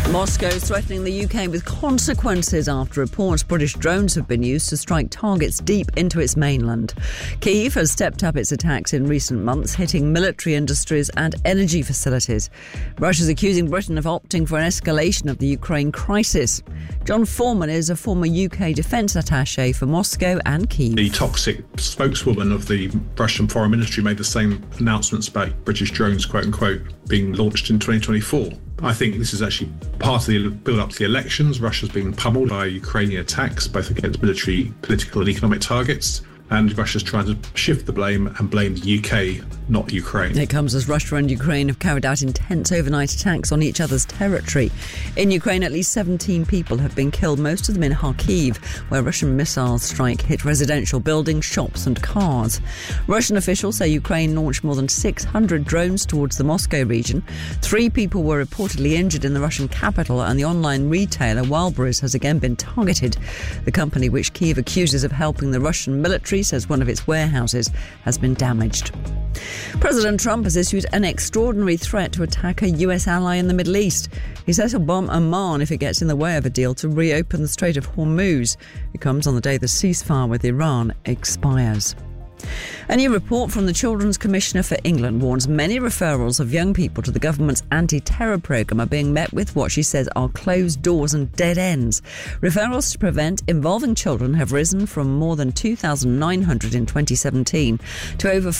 Moscow is threatening the UK with consequences after reports British drones have been used to strike targets deep into its mainland. Kyiv has stepped up its attacks in recent months, hitting military industries and energy facilities. Russia's accusing Britain of opting for an escalation of the Ukraine crisis. John Foreman is a former UK defence attaché for Moscow and Kyiv. The toxic spokeswoman of the Russian Foreign Ministry made the same announcements about British drones, quote unquote, being launched in 2024. I think this is actually part of the build-up to the elections. Russia's being pummeled by Ukrainian attacks, both against military, political and economic targets. And Russia's trying to shift the blame and blame the UK, not Ukraine. It comes as Russia and Ukraine have carried out intense overnight attacks on each other's territory. In Ukraine, at least 17 people have been killed, most of them in Kharkiv, where Russian missile strike hit residential buildings, shops and cars. Russian officials say Ukraine launched more than 600 drones towards the Moscow region. 3 people were reportedly injured in the Russian capital, and the online retailer Wildberries has again been targeted. The company, which Kyiv accuses of helping the Russian military, says one of its warehouses has been damaged. President Trump has issued an extraordinary threat to attack a US ally in the Middle East. He says he'll bomb Oman if it gets in the way of a deal to reopen the Strait of Hormuz. It comes on the day the ceasefire with Iran expires. A new report from the Children's Commissioner for England warns many referrals of young people to the government's anti-terror programme are being met with what she says are closed doors and dead ends. Referrals to prevent involving children have risen from more than 2,900 in 2017 to over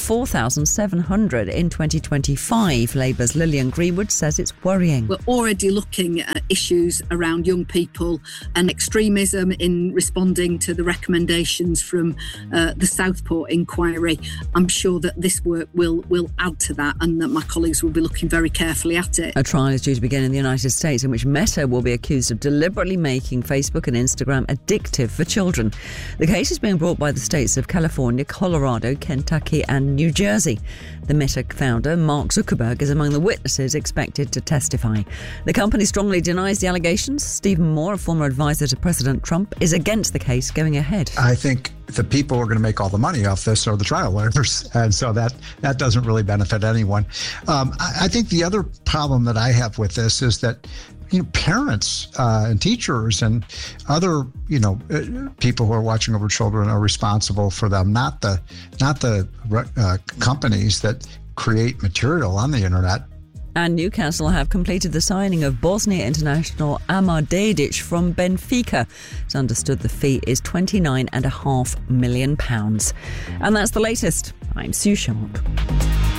4,700 in 2025. Labour's Lillian Greenwood says it's worrying. We're already looking at issues around young people and extremism in responding to the recommendations from the Southport inquiry. I'm sure that this work will add to that and that my colleagues will be looking very carefully at it. A trial is due to begin in the United States in which Meta will be accused of deliberately making Facebook and Instagram addictive for children. The case is being brought by the states of California, Colorado, Kentucky and New Jersey. The Meta founder, Mark Zuckerberg, is among the witnesses expected to testify. The company strongly denies the allegations. Stephen Moore, a former advisor to President Trump, is against the case going ahead. I think the people who are going to make all the money off this are the trial lawyers, and so that doesn't really benefit anyone. I think the other problem that I have with this is that parents and teachers and other people who are watching over children are responsible for them, not the companies that create material on the internet. And Newcastle have completed the signing of Bosnia international Amar Dedic from Benfica. It's understood the fee is £29.5 million. And that's the latest. I'm Sue Sharp.